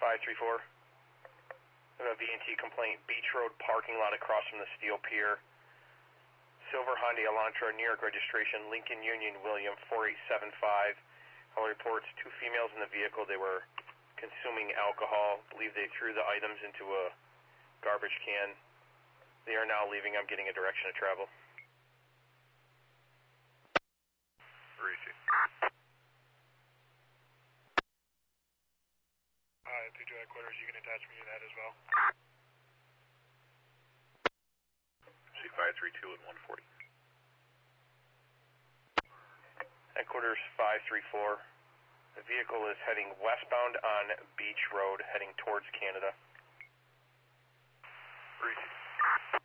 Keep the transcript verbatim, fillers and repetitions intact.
five three four. We have a V and T complaint, Beach Road parking lot across from the Steel Pier. Silver Hyundai Elantra, New York registration, Lincoln Union William four eight seven five. All reports, two females in the vehicle. They were consuming alcohol. I believe they threw the items into a garbage can. They are now leaving. I'm getting a direction of travel. Where is he? Alright, P J headquarters, you can attach me to that as well. C five three two at one forty. Headquarters five three four. The vehicle is heading westbound on Beach Road, heading towards Canada. Where is he?